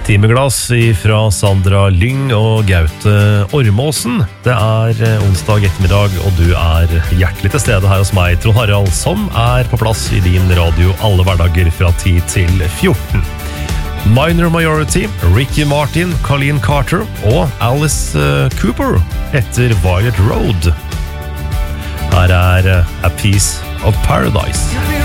Timeglass fra Sandra Lyng og Gaute Ormåsen. Det onsdag ettermiddag, og du hjertelig til stede her hos meg, Trond Harald, som på plass i din radio alle hverdager fra 10 til 14. Minor Majority, Ricky Martin, Colleen Carter og Alice Cooper etter Violet Road. Her A Piece of Paradise.